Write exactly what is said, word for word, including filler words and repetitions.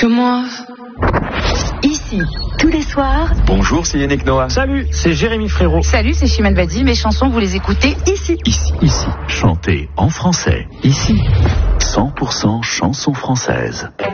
que moi. Ici, tous les soirs. Bonjour, c'est Yannick Noah. Salut, c'est Jérémy Frérot. Salut, c'est Chimène Badi. Mes chansons, vous les écoutez ici. Ici, ici. Chantez en français. Ici. cent pour cent chansons françaises.